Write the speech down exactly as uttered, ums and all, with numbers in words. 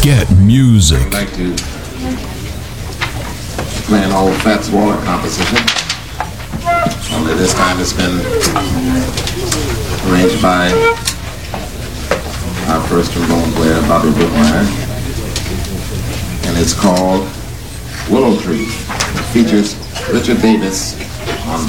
Get music. I'd like to play an old Fats Waller composition. Only this time it's been arranged by our first trombone player, Bobby Brookmeyer. And it's called Willow Tree. It features Richard Davis